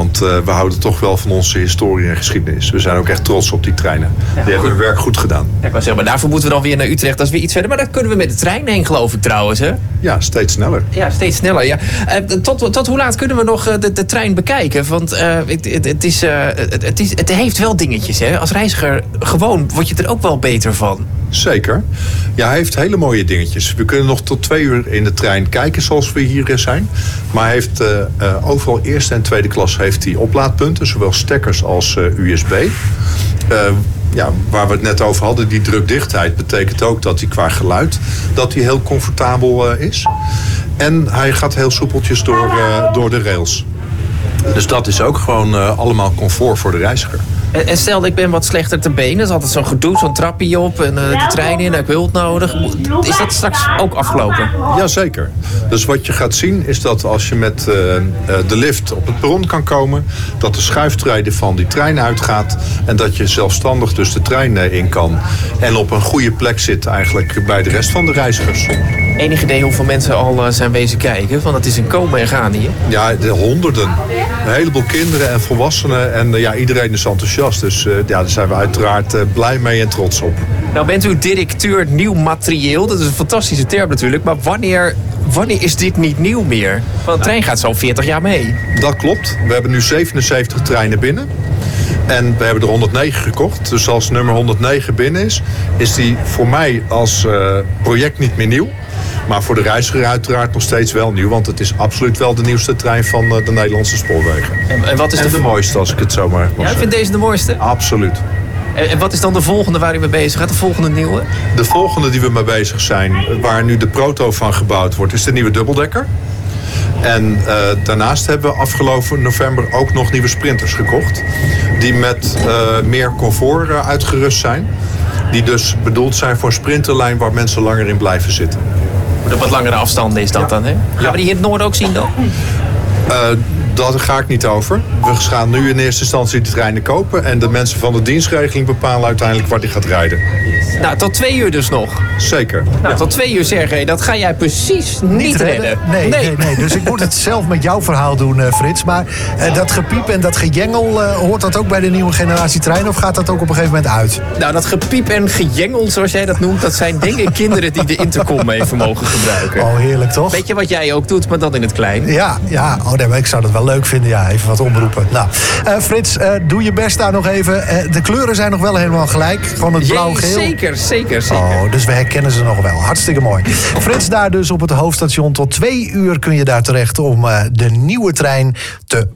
Want we houden toch wel van onze historie en geschiedenis. We zijn ook echt trots op die treinen. Die hebben hun werk goed gedaan. Ja, ik wou zeggen, maar daarvoor moeten we dan weer naar Utrecht. Dat is weer iets verder. Maar dan kunnen we met de trein heen, geloof ik trouwens. Hè? Ja, steeds sneller. Ja, steeds sneller. Ja. Tot hoe laat kunnen we nog de trein bekijken? Want het heeft wel dingetjes. Hè? Als reiziger gewoon word je er ook wel beter van. Zeker. Ja, hij heeft hele mooie dingetjes. We kunnen nog tot 2 uur in de trein kijken zoals we hier zijn. Maar hij heeft overal eerste en tweede klas heeft hij oplaadpunten. Zowel stekkers als USB. Waar we het net over hadden, die drukdichtheid betekent ook dat hij qua geluid dat hij heel comfortabel is. En hij gaat heel soepeltjes door de rails. Dus dat is ook gewoon allemaal comfort voor de reiziger. En stel, ik ben wat slechter te benen. Dat is altijd zo'n gedoe, zo'n trapje op en de trein in. Heb ik hulp nodig. Is dat straks ook afgelopen? Jazeker. Dus wat je gaat zien is dat als je met de lift op het perron kan komen, dat de schuiftreden van die trein uitgaat en dat je zelfstandig dus de trein in kan. En op een goede plek zit eigenlijk bij de rest van de reizigers. Enig idee hoeveel mensen al zijn wezen kijken? Want het is een komen en gaan hier. Ja, de honderden. Een heleboel kinderen en volwassenen. En iedereen is enthousiast. Dus daar zijn we uiteraard blij mee en trots op. Nou bent u directeur nieuw materieel. Dat is een fantastische term natuurlijk. Maar wanneer is dit niet nieuw meer? Want de trein gaat zo 40 jaar mee. Dat klopt. We hebben nu 77 treinen binnen. En we hebben er 109 gekocht. Dus als nummer 109 binnen is die voor mij als project niet meer nieuw. Maar voor de reiziger uiteraard nog steeds wel nieuw. Want het is absoluut wel de nieuwste trein van de Nederlandse spoorwegen. En wat is de mooiste, als ik het zo maar mag zeggen. Ja, ik vind deze de mooiste? Absoluut. En wat is dan de volgende waar u mee bezig gaat? De volgende nieuwe? De volgende die we mee bezig zijn, waar nu de proto van gebouwd wordt, is de nieuwe dubbeldekker. En daarnaast hebben we afgelopen november ook nog nieuwe sprinters gekocht. Die met meer comfort uitgerust zijn. Die dus bedoeld zijn voor een sprinterlijn waar mensen langer in blijven zitten. Op wat langere afstanden is dat dan, hè? Gaan we die in het noorden ook zien dan? Daar ga ik niet over. We gaan nu in eerste instantie de treinen kopen. En de mensen van de dienstregeling bepalen uiteindelijk waar die gaat rijden. Nou, tot 2 uur dus nog. Zeker. Nou, tot 2 uur, Sergej. Dat ga jij precies niet redden. Nee. Dus ik moet het zelf met jouw verhaal doen, Frits. Maar dat gepiep en dat gejengel, hoort dat ook bij de nieuwe generatie trein? Of gaat dat ook op een gegeven moment uit? Nou, dat gepiep en gejengel, zoals jij dat noemt, dat zijn denk ik kinderen die de intercom even mogen gebruiken. Oh, heerlijk toch? Weet je wat jij ook doet, maar dan in het klein? Ja. Oh, nee, maar ik zou dat wel leuk vinden. Ja, even wat omroepen. Nou, Frits, doe je best daar nog even. De kleuren zijn nog wel helemaal gelijk. Gewoon het blauw-geel. Zeker. Oh, dus we herkennen ze nog wel. Hartstikke mooi. Frits daar dus op het hoofdstation. Tot 2 uur kun je daar terecht om de nieuwe trein te